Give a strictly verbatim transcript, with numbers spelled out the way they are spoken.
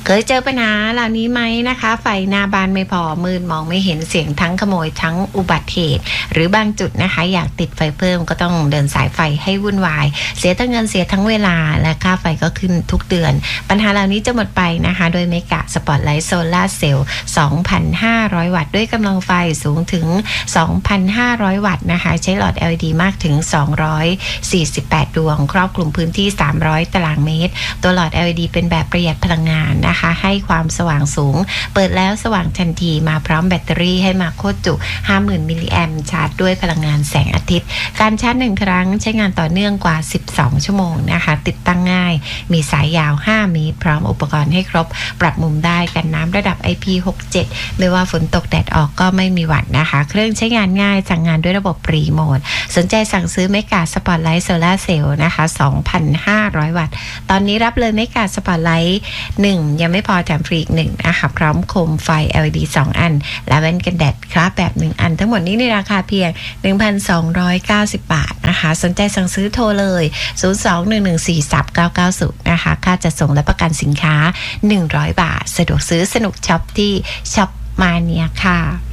เคยเจอปัญหาเหล่านี้ไหมนะคะไฟหน้าบ้านไม่พอมืดมองไม่เห็นเสียงทั้งขโมยทั้งอุบัติเหตุหรือบางจุดนะคะอยากติดไฟเพิ่มก็ต้องเดินสายไฟให้วุ่นวายเสียทั้งเงินเสียทั้งเวลาและค่าไฟก็ขึ้นทุกเดือนปัญหาเหล่านี้จะหมดไปนะคะโดยเมกะสปอตไลท์โซลาร์เซลล์ สองพันห้าร้อย วัตต์ด้วยกำลังไฟสูงถึง สองพันห้าร้อย วัตต์นะคะใช้หลอด แอล อี ดี มากถึงสองร้อยสี่สิบแปดดวงครอบคลุมพื้นที่สามร้อยตารางเมตรตัวหลอด แอล อี ดี เป็นแบบประหยัดพลังงานนะคะให้ความสว่างสูงเปิดแล้วสว่างทันทีมาพร้อมแบตเตอรี่ให้มาโคตรจุ ห้าหมื่น มิลลิแอมป์ชาร์จด้วยพลังงานแสงอาทิตย์การชาร์จหนึ่งครั้งใช้งานต่อเนื่องกว่าสิบสองชั่วโมงนะคะติดตั้งง่ายมีสายยาวห้าเมตรพร้อมอุปกรณ์ให้ครบปรับมุมได้กันน้ำระดับ ไอ พี หกสิบเจ็ด ไม่ว่าฝนตกแดดออกก็ไม่มีหวั่นนะคะเครื่องใช้งานง่ายสั่งงานด้วยระบบรีโมทสนใจสั่งซื้อเมกะสปอตไลท์โซลาร์เซลล์นะคะ สองพันห้าร้อย วัตต์ตอนนี้รับเลยเมกะสปอตไลท์หนึ่งยังไม่พอแถมฟรีอีกหนึ่งนะคะพร้อมโคมไฟ แอล อี ดี สองอันและแว่นกันแดดคราฟแบบหนึ่งอันทั้งหมดนี้ในราคาเพียง หนึ่งพันสองร้อยเก้าสิบ บาทนะคะสนใจสั่งซื้อโทรเลยศูนย์ สอง หนึ่ง หนึ่ง สี่ สาม เก้า เก้า ศูนย์นะคะค่าจัดส่งและประกันสินค้าหนึ่งร้อยบาทสะดวกซื้อสนุกช็อปที่ช็อปมาเนียค่ะ